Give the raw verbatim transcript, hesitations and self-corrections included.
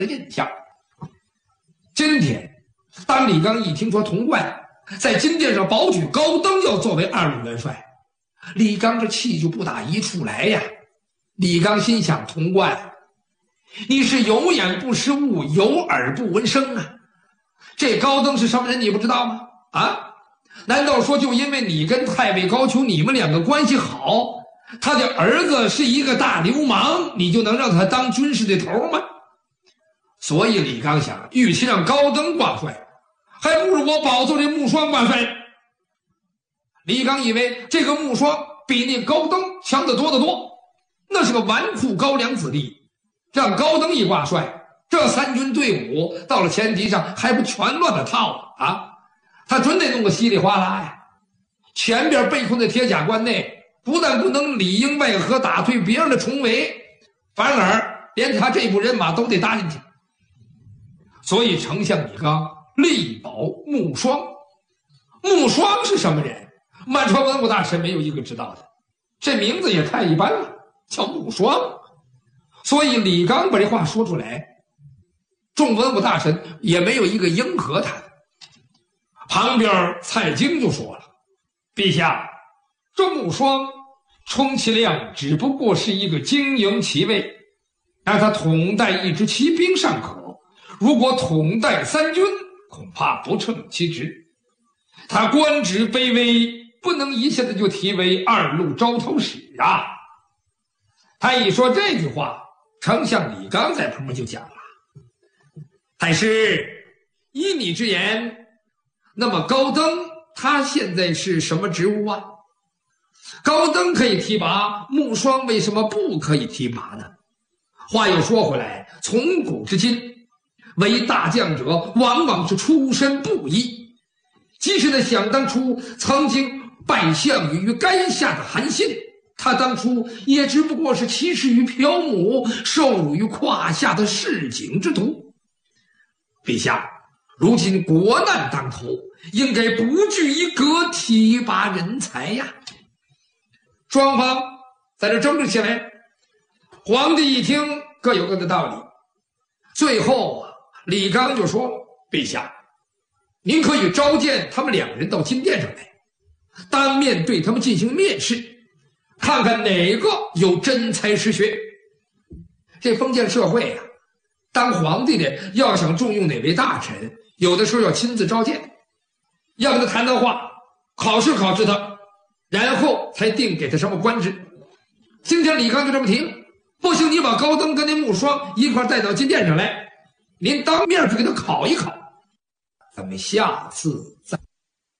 印象。今天，当李纲一听说童贯在金殿上保举高登要作为二路元帅，李纲这气就不打一处来呀。李纲心想：童贯，你是有眼不识物，有耳不闻声啊！这高登是什么人，你不知道吗？啊？难道说就因为你跟太尉高俅你们两个关系好，他的儿子是一个大流氓，你就能让他当军事的头吗？所以李纲想，与其让高登挂帅，还不如我保住这穆双挂帅。李纲以为这个穆双比那高登强得多得多，那是个纨绔高粱子弟，让高登一挂帅，这三军队伍到了前提上还不全乱了套了啊！他准得弄个稀里哗啦呀！前边被困在铁甲关内，不但不能里应外合打退别人的重围，反而连他这部人马都得搭进去。所以丞相李纲力保穆双。穆双是什么人？满朝文武大臣没有一个知道的，这名字也太一般了，叫穆双。所以李纲把这话说出来，众文武大臣也没有一个应和他的。旁边蔡京就说了：“陛下，这穆双充其量只不过是一个经营骑尉，让他统带一支骑兵尚可，如果统带三军，恐怕不称其职。他官职卑微，不能一下子就提为二路招头使啊！”他一说这句话，丞相李纲在旁边就讲了：“太师，依你之言，那么高登他现在是什么职务啊？高登可以提拔，穆双为什么不可以提拔呢？话又说回来，从古至今，为大将者往往是出身不一。即使那想当初曾经拜项羽于垓下的韩信，他当初也只不过是骑士于朴母，受辱于胯下的市井之徒。陛下，如今国难当头，应该不拘一格，提拔人才呀！”双方在这争执起来，皇帝一听各有各的道理。最后啊，李纲就说：“陛下，您可以召见他们两人到金殿上来，当面对他们进行面试，看看哪个有真才实学。这封建社会啊，当皇帝的要想重用哪位大臣，有的时候要亲自召见，要跟他谈谈话，考试考试他，然后才定给他什么官职。今天李纲就这么提，不行，你把高登跟那穆双一块带到金殿上来，您当面去给他考一考，咱们下次再